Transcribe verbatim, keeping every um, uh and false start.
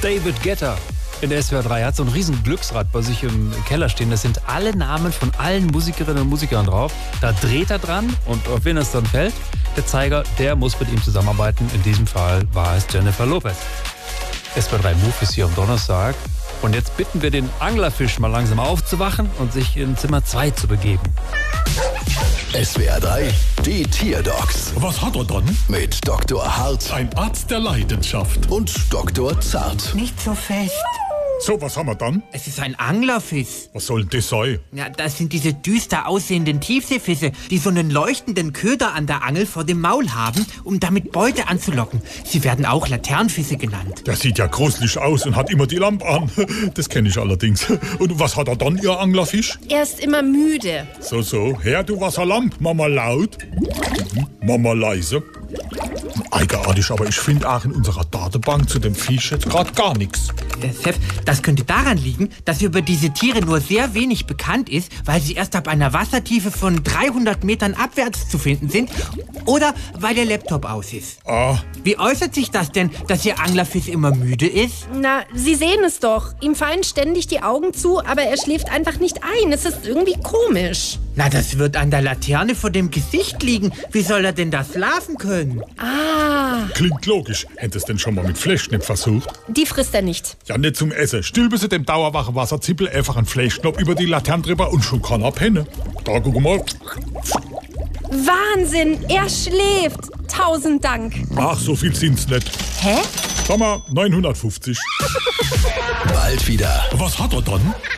David Guetta in der S W R drei. Er hat so ein riesen Glücksrad bei sich im Keller stehen. Das sind alle Namen von allen Musikerinnen und Musikern drauf. Da dreht er dran und auf wen es dann fällt, der Zeiger, der muss mit ihm zusammenarbeiten. In diesem Fall war es Jennifer Lopez. S W R drei Move ist hier am Donnerstag. Und jetzt bitten wir den Anglerfisch mal langsam aufzuwachen und sich in Zimmer zwei zu begeben. S W R drei, die Tierdocs Was hat er dann? mit Doktor Hart Ein Arzt der Leidenschaft. und Doktor Zart. Nicht so fest. So, was haben wir dann? Es ist ein Anglerfisch. Was soll denn das sein? Ja, das sind diese düster aussehenden Tiefseefische, die so einen leuchtenden Köder an der Angel vor dem Maul haben, um damit Beute anzulocken. Sie werden auch Laternenfische genannt. Der sieht ja gruselig aus und hat immer die Lampe an. Das kenne ich allerdings. Und was hat er dann, ihr Anglerfisch? Er ist immer müde. So, so. Her, du Wasserlamp. Mama laut. Mhm. Mama leise. Eigenartig, aber ich finde auch in unserer Datenbank zu dem Fisch jetzt gerade gar nichts. Äh, Chef, das könnte daran liegen, dass über diese Tiere nur sehr wenig bekannt ist, weil sie erst ab einer Wassertiefe von dreihundert Metern abwärts zu finden sind oder weil der Laptop aus ist. Ah, Wie äußert sich das denn, dass Ihr Anglerfisch immer müde ist? Na, Sie sehen es doch. Ihm fallen ständig die Augen zu, aber er schläft einfach nicht ein. Es ist irgendwie komisch. Na, das wird an der Laterne vor dem Gesicht liegen. Wie soll er denn da schlafen können? Ah, klingt logisch. Hättest du es denn schon mal mit Fleischknepp versucht? die frisst er nicht. Ja, nicht zum Essen. Stülpe sie dem dauerwachen Wasserzippel einfach einen Fleischknopf über die Laterne drüber und schon kann er pennen. Da, guck mal. Wahnsinn, er schläft. Tausend Dank. Ach, so viel sind's nicht. Hä? Sag mal, neunhundertfünfzig. Bald wieder. Was hat er dann?